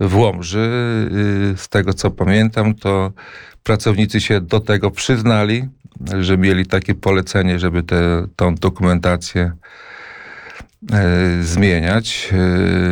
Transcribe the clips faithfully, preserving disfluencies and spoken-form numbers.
w Łomży. Z tego co pamiętam, to pracownicy się do tego przyznali, że mieli takie polecenie, żeby tę tą dokumentację e, zmieniać. E,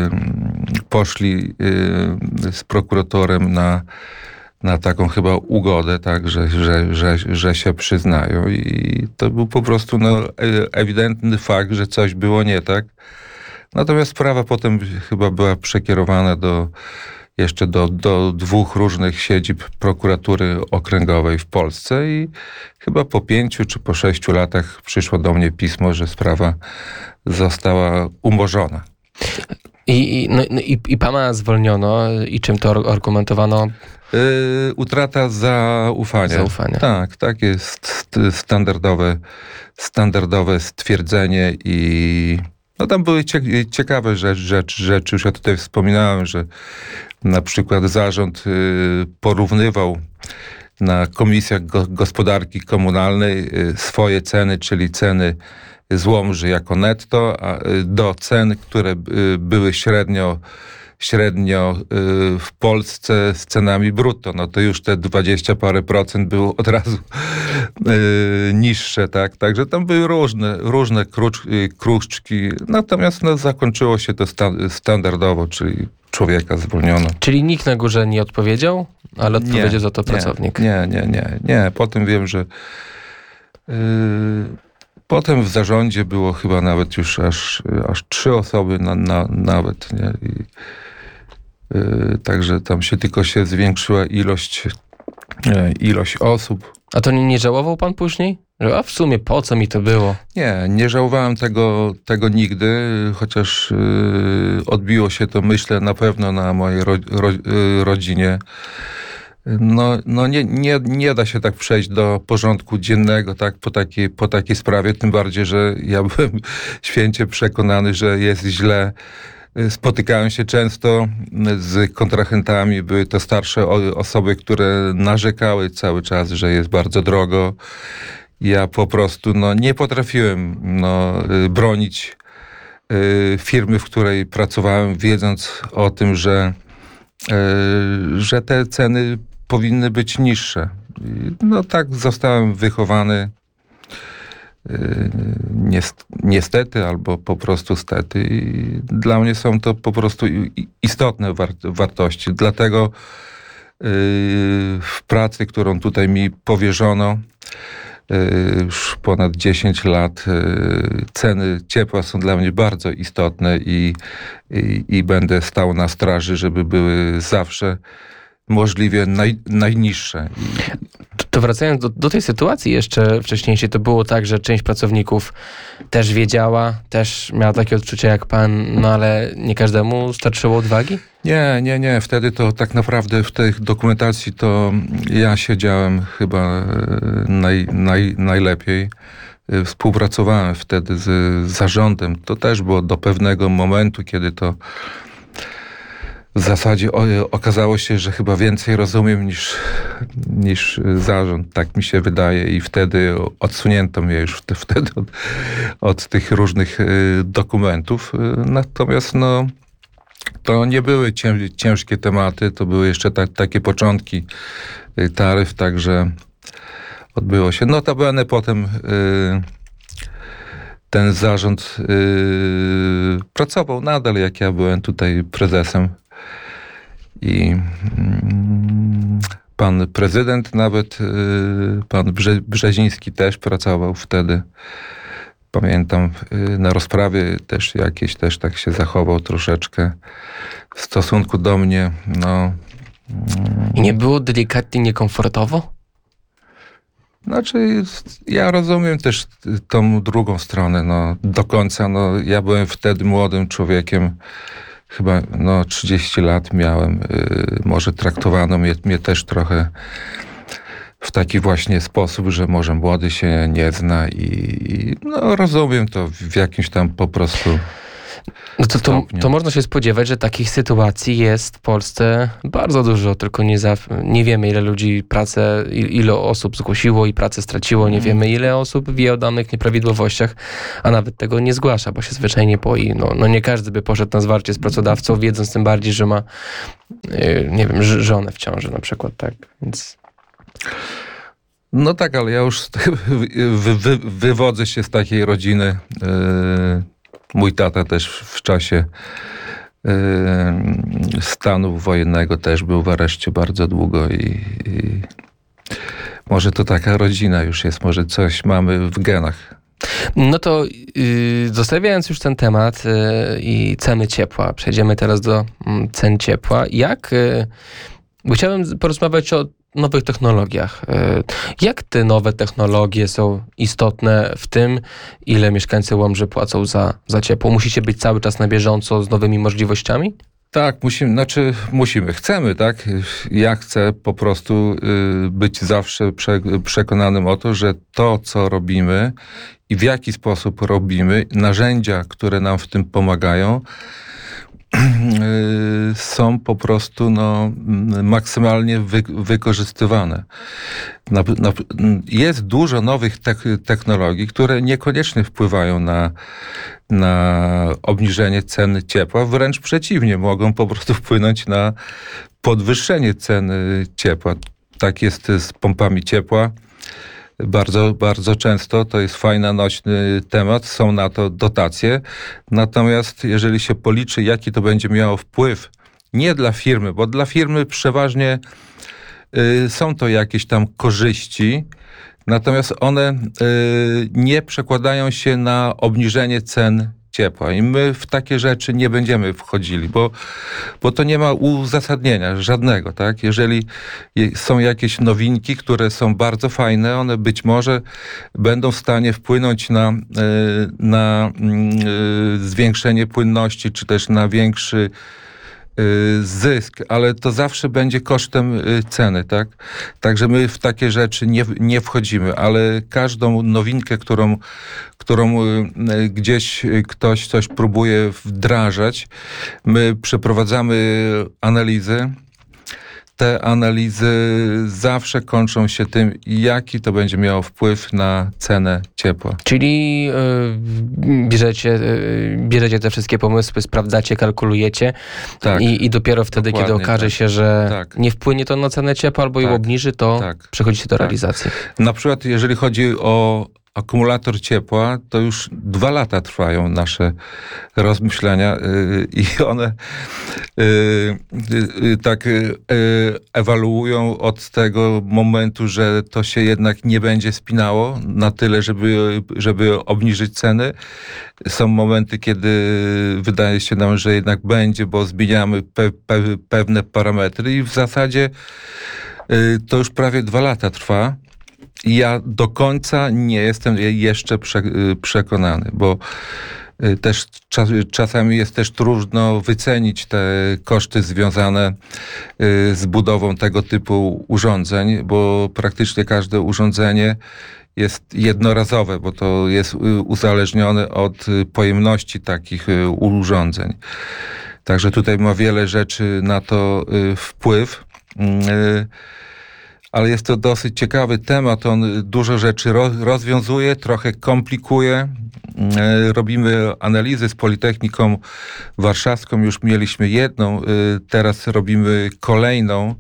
poszli e, z prokuratorem na, na taką chyba ugodę, tak, że, że, że, że się przyznają. I to był po prostu no, ewidentny fakt, że coś było nie tak. Natomiast sprawa potem chyba była przekierowana do jeszcze do, do dwóch różnych siedzib prokuratury okręgowej w Polsce i chyba po pięciu czy po sześciu latach przyszło do mnie pismo, że sprawa została umorzona. I, i, no, i, i pana zwolniono i czym to argumentowano? Yy, utrata zaufania. Zaufania. Tak, tak jest standardowe, standardowe stwierdzenie i no tam były cie- ciekawe rzecz, rzecz, rzeczy, już ja tutaj wspominałem, że na przykład zarząd y, porównywał na komisjach go- gospodarki komunalnej y, swoje ceny, czyli ceny z Łomży jako netto, a, y, do cen, które y, były średnio średnio y, w Polsce z cenami brutto, no to już te dwadzieścia parę procent było od razu y, niższe, tak? Także tam były różne, różne krucz, y, kruczki, natomiast no, zakończyło się to sta, standardowo, czyli człowieka zwolniono. Czyli nikt na górze nie odpowiedział, ale odpowiedział nie, za to pracownik. Nie, nie, nie, nie. Potem wiem, że y, potem w zarządzie było chyba nawet już aż, aż trzy osoby na, na, nawet, nie? I, Yy, także tam się tylko się zwiększyła ilość, yy, ilość osób. A to nie, nie żałował pan później? Że, a w sumie po co mi to było? Nie, nie żałowałem tego, tego nigdy, chociaż yy, odbiło się to, myślę, na pewno na mojej ro, ro, yy, rodzinie. No, no nie, nie, nie da się tak przejść do porządku dziennego tak, po, takiej, po takiej sprawie, tym bardziej, że ja byłem święcie przekonany, że jest źle. Spotykałem się często z kontrahentami, były to starsze osoby, które narzekały cały czas, że jest bardzo drogo. Ja po prostu no, nie potrafiłem no, bronić y, firmy, w której pracowałem, wiedząc o tym, że, y, że te ceny powinny być niższe. I, no tak zostałem wychowany. Niestety, albo po prostu stety. I dla mnie są to po prostu istotne war- wartości. Dlatego yy, w pracy, którą tutaj mi powierzono, yy, już ponad dziesięć lat, yy, ceny ciepła są dla mnie bardzo istotne i, i, i będę stał na straży, żeby były zawsze możliwie naj, najniższe. To wracając do, do tej sytuacji jeszcze wcześniejszej, to było tak, że część pracowników też wiedziała, też miała takie odczucia jak pan, no ale nie każdemu starczyło odwagi? Nie, nie, nie. Wtedy to tak naprawdę w tej dokumentacji to ja siedziałem chyba naj, naj, najlepiej. Współpracowałem wtedy z zarządem. To też było do pewnego momentu, kiedy to w zasadzie okazało się, że chyba więcej rozumiem niż, niż zarząd, tak mi się wydaje, i wtedy odsunięto mnie już wtedy od, od tych różnych dokumentów. Natomiast no, to nie były ciężkie tematy, to były jeszcze ta, takie początki taryf, także odbyło się. Notabene potem ten zarząd pracował nadal, jak ja byłem tutaj prezesem. I pan prezydent nawet, pan Brze- Brzeziński też pracował wtedy. Pamiętam, na rozprawie też jakieś też tak się zachował troszeczkę w stosunku do mnie. No. I nie było delikatnie niekomfortowo? Znaczy, ja rozumiem też tą drugą stronę, no, do końca. No, ja byłem wtedy młodym człowiekiem. Chyba no, trzydzieści lat miałem, yy, może traktowano mnie, mnie też trochę w taki właśnie sposób, że może młody się nie zna i, i no, rozumiem to w jakimś tam po prostu No to, to, stopniu. to można się spodziewać, że takich sytuacji jest w Polsce bardzo dużo, tylko nie, za, nie wiemy, ile ludzi pracę, i- ile osób zgłosiło i pracę straciło, nie Mm. wiemy, ile osób wie o danych nieprawidłowościach, a nawet tego nie zgłasza, bo się zwyczajnie boi. No, no nie każdy by poszedł na zwarcie z pracodawcą, wiedząc tym bardziej, że ma, yy, nie wiem, ż- żonę w ciąży na przykład, tak, więc... No tak, ale ja już z tego wy, wy, wywodzę się z takiej rodziny. Yy, Mój tata też w czasie yy, stanu wojennego też był w areszcie bardzo długo i, i może to taka rodzina już jest, może coś mamy w genach. No to yy, zostawiając już ten temat yy, i ceny ciepła, przejdziemy teraz do mm, cen ciepła. Jak, yy, bo chciałem z- porozmawiać o nowych technologiach. Yy, jak te nowe technologie są istotne w tym, ile mieszkańcy Łomży płacą za, za ciepło? Musicie być cały czas na bieżąco z nowymi możliwościami? Tak, musimy, znaczy musimy, chcemy, tak? Ja chcę po prostu y, być zawsze prze, przekonanym o to, że to, co robimy i w jaki sposób robimy, narzędzia, które nam w tym pomagają, y, są po prostu no, maksymalnie wy, wykorzystywane. Na, na, jest dużo nowych tech, technologii, które niekoniecznie wpływają na, na obniżenie ceny ciepła, wręcz przeciwnie, mogą po prostu wpłynąć na podwyższenie ceny ciepła. Tak jest z pompami ciepła. Bardzo, bardzo często to jest fajny, nośny temat, są na to dotacje. Natomiast jeżeli się policzy, jaki to będzie miało wpływ, nie dla firmy, bo dla firmy przeważnie y, są to jakieś tam korzyści, natomiast one y, nie przekładają się na obniżenie cen ciepła. I my w takie rzeczy nie będziemy wchodzili, bo, bo to nie ma uzasadnienia żadnego, tak? Jeżeli je- są jakieś nowinki, które są bardzo fajne, one być może będą w stanie wpłynąć na, y, na y, zwiększenie płynności, czy też na większy y, zysk, ale to zawsze będzie kosztem y, ceny, tak? Także my w takie rzeczy nie, nie wchodzimy, ale każdą nowinkę, którą, którą y, y, gdzieś y, ktoś coś próbuje wdrażać, my przeprowadzamy analizy. Te analizy zawsze kończą się tym, jaki to będzie miało wpływ na cenę ciepła. Czyli yy, bierzecie, yy, bierzecie te wszystkie pomysły, sprawdzacie, kalkulujecie Tak. i, i dopiero wtedy, kiedy Dokładnie okaże tak. się, że Tak. nie wpłynie to na cenę ciepła albo ją Tak. obniży, to Tak. przechodzicie do Tak. realizacji. Na przykład, jeżeli chodzi o akumulator ciepła, to już dwa lata trwają nasze rozmyślania yy, i one yy, yy, tak yy, ewaluują od tego momentu, że to się jednak nie będzie spinało na tyle, żeby, żeby obniżyć ceny. Są momenty, kiedy wydaje się nam, że jednak będzie, bo zmieniamy pe, pe, pewne parametry i w zasadzie yy, to już prawie dwa lata trwa. I ja do końca nie jestem jeszcze prze, przekonany, bo y, też czas, czasami jest też trudno wycenić te koszty związane y, z budową tego typu urządzeń, bo praktycznie każde urządzenie jest jednorazowe, bo to jest y, uzależnione od y, pojemności takich y, urządzeń. Także tutaj ma wiele rzeczy na to y, wpływ. Y, Ale jest to dosyć ciekawy temat. On dużo rzeczy ro- rozwiązuje, trochę komplikuje. E, Robimy analizy z Politechniką Warszawską. Już mieliśmy jedną, e, teraz robimy kolejną.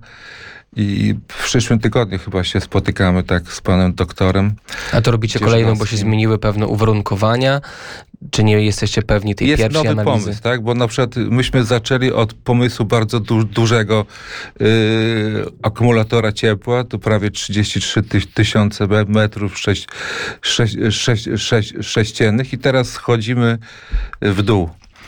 I w przyszłym tygodniu chyba się spotykamy tak z panem doktorem. A to robicie kolejną, bo się Dzierżawskim. zmieniły pewne uwarunkowania? Czy nie jesteście pewni tej Jest pierwszej nowy analizy? pomysł, tak? Bo na przykład myśmy zaczęli od pomysłu bardzo du- dużego yy, akumulatora ciepła, to prawie trzydzieści trzy tysiące metrów sześć, sześć, sześć, sześć, sześciennych i teraz schodzimy w dół.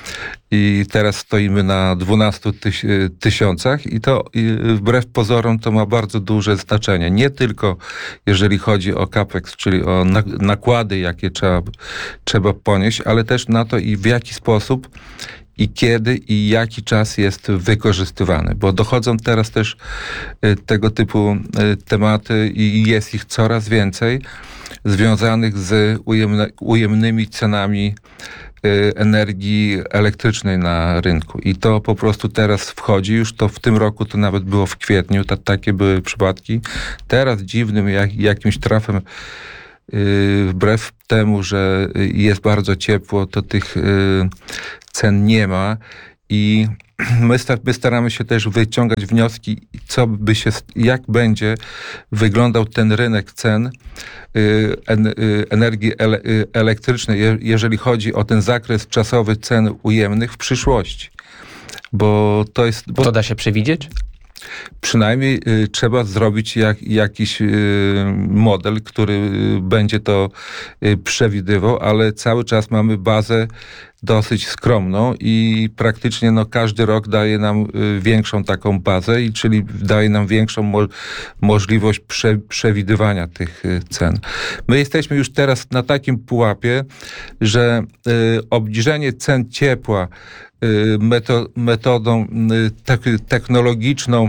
I teraz stoimy na dwunastu tyś- tysiącach i to i wbrew pozorom to ma bardzo duże znaczenie. Nie tylko jeżeli chodzi o capex, czyli o na- nakłady, jakie trzeba, trzeba ponieść, ale też na to i w jaki sposób i kiedy i jaki czas jest wykorzystywany. Bo dochodzą teraz też y, tego typu y, tematy i jest ich coraz więcej związanych z ujemne, ujemnymi cenami energii elektrycznej na rynku. I to po prostu teraz wchodzi, już to w tym roku to nawet było w kwietniu, ta, takie były przypadki. Teraz dziwnym jak, jakimś trafem, yy, wbrew temu, że jest bardzo ciepło, to tych yy, cen nie ma i my, sta, my staramy się też wyciągać wnioski, co by się, jak będzie wyglądał ten rynek cen yy, en, yy, energii ele, yy, elektrycznej, je, jeżeli chodzi o ten zakres czasowy cen ujemnych w przyszłości. Bo to jest... Bo To da się przewidzieć? Przynajmniej y, trzeba zrobić jak, jakiś y, model, który y, będzie to y, przewidywał, ale cały czas mamy bazę dosyć skromną i praktycznie no, każdy rok daje nam y, większą taką bazę, i czyli daje nam większą mo- możliwość prze- przewidywania tych y, cen. My jesteśmy już teraz na takim pułapie, że y, obniżenie cen ciepła y, meto- metodą y, te- technologiczną,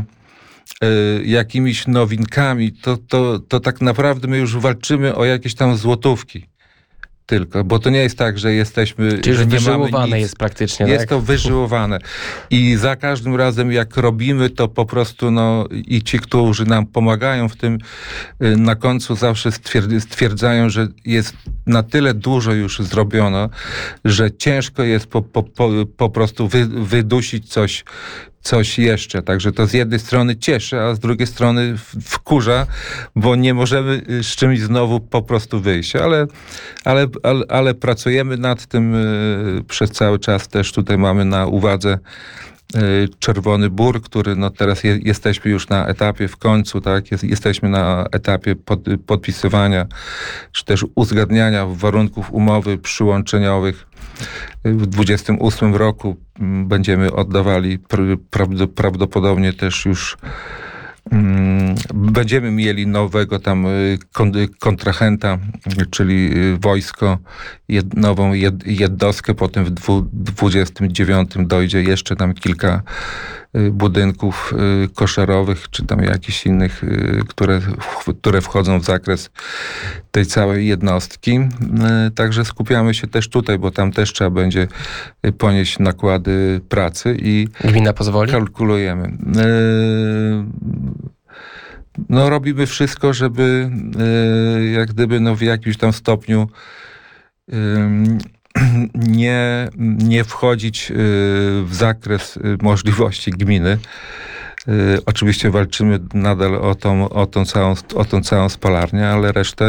jakimiś nowinkami, to, to, to tak naprawdę my już walczymy o jakieś tam złotówki tylko, bo to nie jest tak, że jesteśmy... Czyli że nie wyżyłowane mamy nic. jest praktycznie, Jest tak? to wyżyłowane. I za każdym razem, jak robimy, to po prostu no, i ci, którzy nam pomagają w tym, na końcu zawsze stwierd- stwierdzają, że jest na tyle dużo już zrobiono, że ciężko jest po, po, po, po prostu wy, wydusić coś, coś jeszcze. Także to z jednej strony cieszy, a z drugiej strony wkurza, bo nie możemy z czymś znowu po prostu wyjść. Ale, ale, ale, ale pracujemy nad tym y, przez cały czas. Też tutaj mamy na uwadze y, Czerwony Bór, który no teraz je, jesteśmy już na etapie w końcu, tak? Jest, jesteśmy na etapie pod, podpisywania, czy też uzgadniania warunków umowy przyłączeniowych. W dwudziestym ósmym roku będziemy oddawali pr- prawdopodobnie też już mm, będziemy mieli nowego tam kontrahenta, czyli wojsko, jed, nową jed, jednostkę. Potem w dwudziestym dziewiątym dojdzie jeszcze tam kilka budynków koszarowych, czy tam jakichś innych, które, które wchodzą w zakres tej całej jednostki. Także skupiamy się też tutaj, bo tam też trzeba będzie ponieść nakłady pracy i Gmina pozwoli? kalkulujemy. No robimy wszystko, żeby jak gdyby no w jakimś tam stopniu nie, nie wchodzić w zakres możliwości gminy. Oczywiście walczymy nadal o tą, o tą, całą, o tą całą spalarnię, ale resztę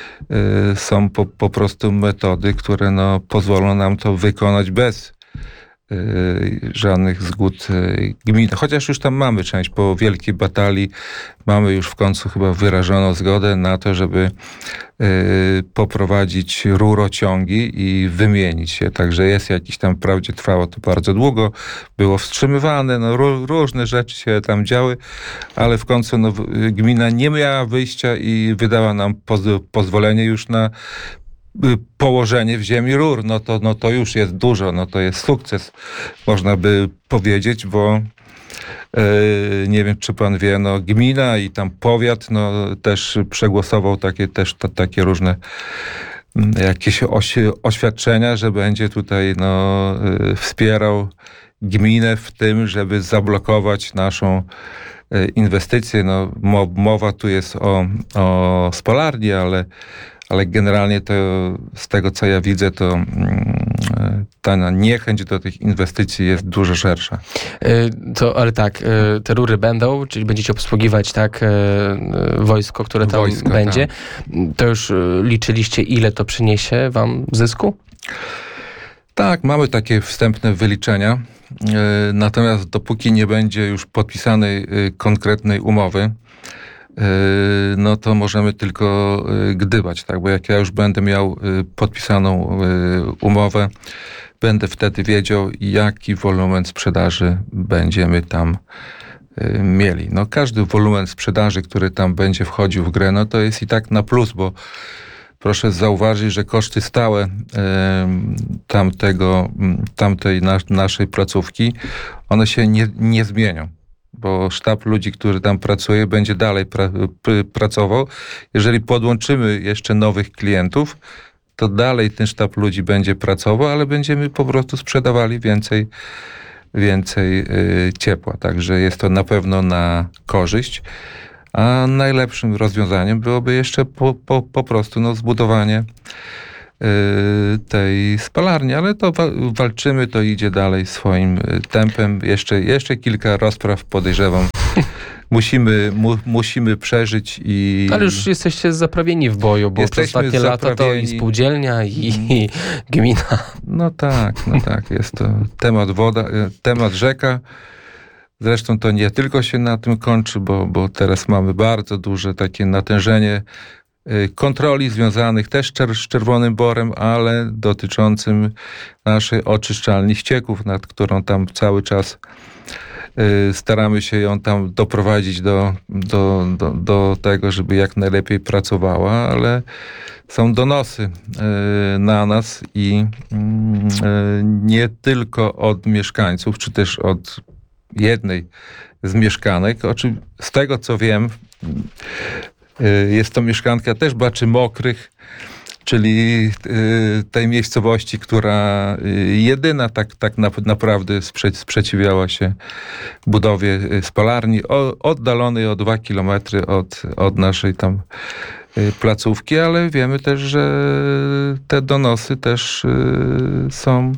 są po, po prostu metody, które no, pozwolą nam to wykonać bez żadnych zgód gminy. Chociaż już tam mamy część, po wielkiej batalii mamy już w końcu chyba wyrażoną zgodę na to, żeby poprowadzić rurociągi i wymienić je. Także jest jakiś tam, wprawdzie trwało to bardzo długo, było wstrzymywane, no, różne rzeczy się tam działy, ale w końcu no, gmina nie miała wyjścia i wydała nam poz- pozwolenie już na położenie w ziemi rur. No to, no to już jest dużo, no to jest sukces, można by powiedzieć, bo yy, nie wiem, czy pan wie, no gmina i tam powiat, no też przegłosował takie też to, takie różne jakieś osi, oświadczenia, że będzie tutaj no, yy, wspierał gminę w tym, żeby zablokować naszą yy, inwestycję. No, mowa tu jest o, o spalarni, ale ale generalnie to z tego, co ja widzę, to ta niechęć do tych inwestycji jest dużo szersza. To, ale tak, te rury będą, czyli będziecie obsługiwać tak wojsko, które tam Wojsko, będzie. tak. To już liczyliście, ile to przyniesie wam zysku? Tak, mamy takie wstępne wyliczenia. Natomiast dopóki nie będzie już podpisanej konkretnej umowy, no to możemy tylko gdybać, tak? Bo jak ja już będę miał podpisaną umowę, będę wtedy wiedział, jaki wolumen sprzedaży będziemy tam mieli. No każdy wolumen sprzedaży, który tam będzie wchodził w grę, no to jest i tak na plus, bo proszę zauważyć, że koszty stałe tamtego, tamtej nas, naszej placówki, one się nie, nie zmienią, bo sztab ludzi, który tam pracuje, będzie dalej pra, pr, pracował. Jeżeli podłączymy jeszcze nowych klientów, to dalej ten sztab ludzi będzie pracował, ale będziemy po prostu sprzedawali więcej, więcej y, ciepła. Także jest to na pewno na korzyść. A najlepszym rozwiązaniem byłoby jeszcze po, po, po prostu no, zbudowanie y, tej spalarni, ale to wa- walczymy, to idzie dalej swoim y, tempem. Jeszcze, jeszcze kilka rozpraw podejrzewam. Musimy, mu, musimy przeżyć i... Ale już jesteście zaprawieni w boju, bo przez Jesteśmy ostatnie lata to i zaprawieni. spółdzielnia, i, i gmina. No tak, no tak, jest to temat woda, y, temat rzeka. Zresztą to nie tylko się na tym kończy, bo, bo teraz mamy bardzo duże takie natężenie y, kontroli związanych też czer- z Czerwonym Borem, ale dotyczącym naszej oczyszczalni ścieków, nad którą tam cały czas y, staramy się ją tam doprowadzić do, do, do, do tego, żeby jak najlepiej pracowała, ale są donosy y, na nas i y, nie tylko od mieszkańców, czy też od jednej z mieszkanek. Oczy, z tego co wiem, y, jest to mieszkanka też Baczy Mokrych, czyli y, tej miejscowości, która y, jedyna tak, tak na, naprawdę sprze- sprzeciwiała się budowie y, spalarni, o, oddalonej o dwa kilometry od, od naszej tam y, placówki, ale wiemy też, że te donosy też y, są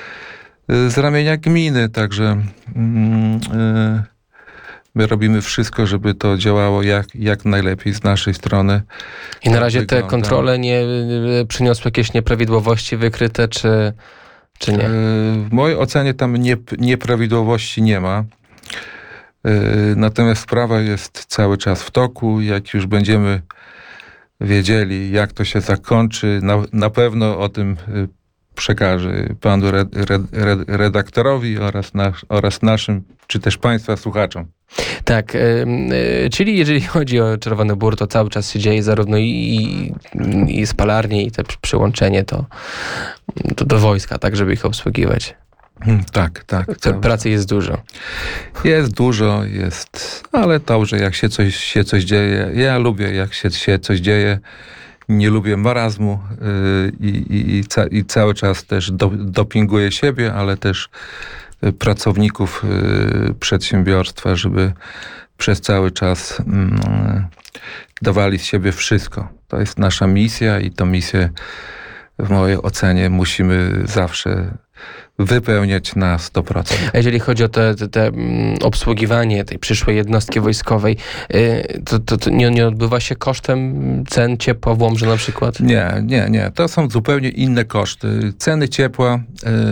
z ramienia gminy, także mm, y, my robimy wszystko, żeby to działało jak, jak najlepiej z naszej strony. I na Tak razie te wygląda. kontrole nie y, przyniosły jakieś nieprawidłowości wykryte, czy, czy nie? Y, W mojej ocenie tam nie, nieprawidłowości nie ma. Y, Natomiast sprawa jest cały czas w toku. Jak już będziemy wiedzieli, jak to się zakończy, na, na pewno o tym y, przekażę panu red, red, red, redaktorowi oraz, nas, oraz naszym, czy też państwa słuchaczom. Tak, y, y, czyli jeżeli chodzi o Czerwony Bór, to cały czas się dzieje zarówno i, i, i spalarnie, i te przy- przyłączenie to, to do wojska, tak, żeby ich obsługiwać. Hmm, Tak, tak. Te cały pracy jest dużo. Jest dużo, jest, ale dobrze, jak się coś, się coś dzieje. Ja lubię, jak się, się coś dzieje. Nie lubię marazmu yy, i, i, i, ca, i cały czas też do, dopinguję siebie, ale też y, pracowników y, przedsiębiorstwa, żeby przez cały czas mm, dawali z siebie wszystko. To jest nasza misja i tę misję w mojej ocenie musimy zawsze wypełniać na sto procent. A jeżeli chodzi o te, te, te mm, obsługiwanie tej przyszłej jednostki wojskowej, y, to, to, to nie, nie odbywa się kosztem cen ciepła w Łomży na przykład? Nie, nie, nie. To są zupełnie inne koszty. Ceny ciepła yy,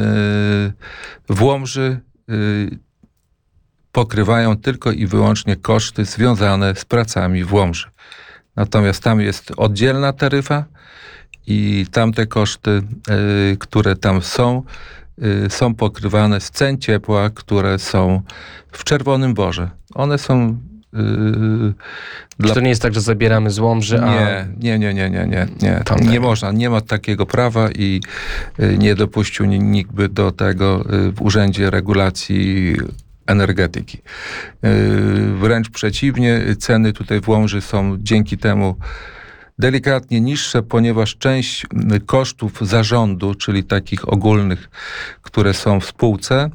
w Łomży yy, pokrywają tylko i wyłącznie koszty związane z pracami w Łomży. Natomiast tam jest oddzielna taryfa i tamte koszty, yy, które tam są, yy, są pokrywane z cen ciepła, które są w Czerwonym Borze. One są yy, Czy to nie jest tak, że zabieramy z Łomży, a... nie, nie, nie, nie, nie, nie, nie. Tam Nie tak. można, nie ma takiego prawa i y, nie dopuścił ni- nikt by do tego y, w Urzędzie Regulacji Energetyki. Y, Wręcz przeciwnie, ceny tutaj w Łomży są dzięki temu delikatnie niższe, ponieważ część y, kosztów zarządu, czyli takich ogólnych, które są w spółce,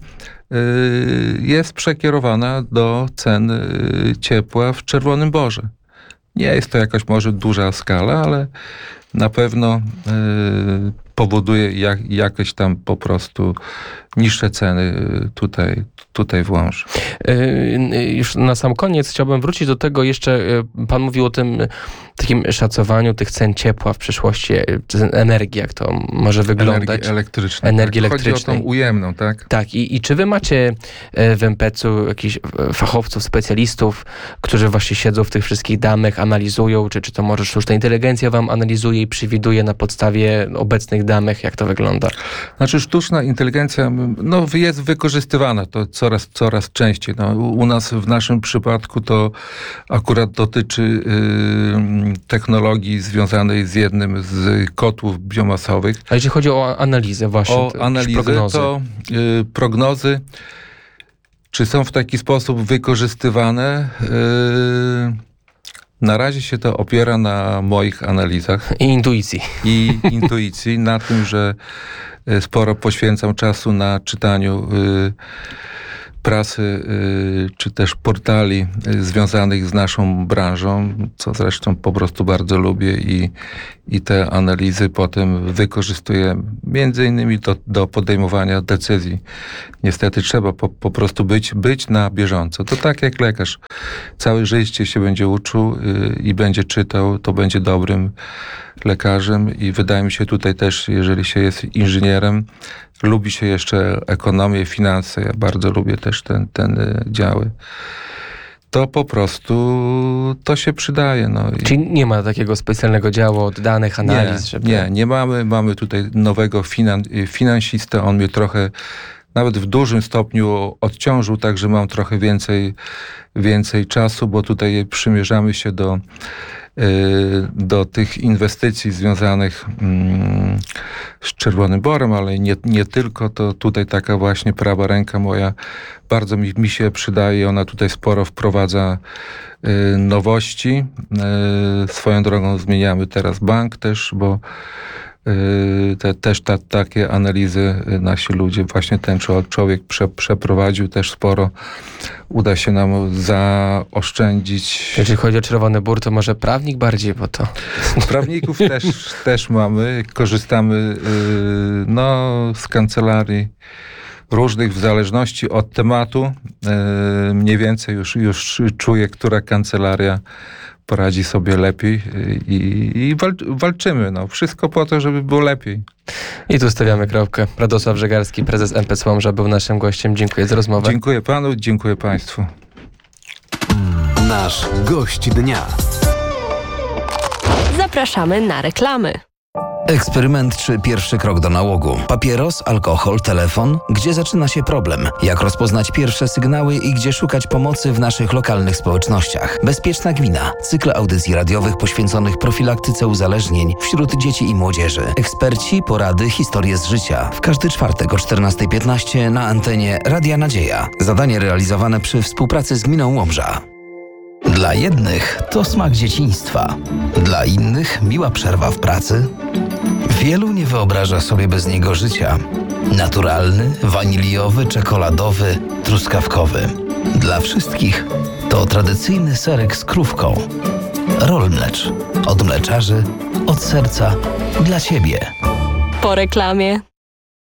y, jest przekierowana do cen y, ciepła w Czerwonym Borze. Nie jest to jakaś może duża skala, ale na pewno y, powoduje jak, jakieś tam po prostu niższe ceny y, tutaj, tutaj w Łomży. Y, y, Już na sam koniec chciałbym wrócić do tego jeszcze, y, pan mówił o tym y, takim szacowaniu tych cen ciepła w przyszłości, y, cen energii, jak to może wyglądać. Energii elektrycznej. Energii tak. Chodzi elektrycznej. o tą ujemną, tak? Tak, i, i czy wy macie e, w em pe ce u jakichś e, fachowców, specjalistów, którzy właśnie siedzą w tych wszystkich danych, analizują, czy, czy to może sztuczna inteligencja wam analizuje i przewiduje na podstawie obecnych danych, jak to wygląda? Znaczy sztuczna inteligencja no, jest wykorzystywana to coraz, coraz częściej. No, u u nas w naszym przypadku to akurat dotyczy y, technologii związanej z jednym z kotłów biomasowych. A jeśli chodzi o analizę właśnie, O to jakieś analizę, prognozy. to y, prognozy, czy są w taki sposób wykorzystywane? Y, Na razie się to opiera na moich analizach I intuicji. i intuicji, na tym, że y, sporo poświęcam czasu na czytaniu y, prasy, y, czy też portali y, związanych z naszą branżą, co zresztą po prostu bardzo lubię i, i te analizy potem wykorzystuję między innymi do, do podejmowania decyzji. Niestety trzeba po, po prostu być, być na bieżąco. To tak jak lekarz. Całe życie się będzie uczył y, i będzie czytał, to będzie dobrym lekarzem i wydaje mi się tutaj też, jeżeli się jest inżynierem, lubi się jeszcze ekonomię, finanse, ja bardzo lubię też ten, ten y, działy, to po prostu to się przydaje. No. I Czyli nie ma takiego specjalnego działu od danych, analiz, nie, żeby... nie, nie mamy. Mamy tutaj nowego finan, finansistę, on mnie trochę nawet w dużym stopniu odciążył, także mam trochę więcej, więcej czasu, bo tutaj przymierzamy się do do tych inwestycji związanych mm, z Czerwonym Borem, ale nie, nie tylko, to tutaj taka właśnie prawa ręka moja bardzo mi, mi się przydaje. Ona tutaj sporo wprowadza y, nowości. Y, swoją drogą zmieniamy teraz bank też, bo y, te, też ta, takie analizy nasi ludzie, właśnie ten człowiek prze, przeprowadził też sporo. Uda się nam zaoszczędzić. Jeżeli chodzi o Czerwony Bór, to może prawnik bardziej, bo to... Prawników też, też mamy. Korzystamy yy, no, z kancelarii różnych w zależności od tematu. Yy, mniej więcej już, już czuję, która kancelaria poradzi sobie lepiej i, i wal, walczymy. No. Wszystko po to, żeby było lepiej. I tu stawiamy kropkę. Radosław Żegarski, prezes M P C Łomża, był naszym gościem. Dziękuję za rozmowę. Dziękuję panu, dziękuję państwu. Nasz gość dnia. Zapraszamy na reklamy. Eksperyment czy pierwszy krok do nałogu? Papieros, alkohol, telefon? Gdzie zaczyna się problem? Jak rozpoznać pierwsze sygnały i gdzie szukać pomocy w naszych lokalnych społecznościach? Bezpieczna Gmina. Cykl audycji radiowych poświęconych profilaktyce uzależnień wśród dzieci i młodzieży. Eksperci, porady, historie z życia. W każdy czwartek o czternasta piętnaście na antenie Radia Nadzieja. Zadanie realizowane przy współpracy z Gminą Łomża. Dla jednych to smak dzieciństwa, dla innych miła przerwa w pracy. Wielu nie wyobraża sobie bez niego życia. Naturalny, waniliowy, czekoladowy, truskawkowy. Dla wszystkich to tradycyjny serek z krówką. Roll Mlecz. Od mleczarzy, od serca, dla Ciebie. Po reklamie.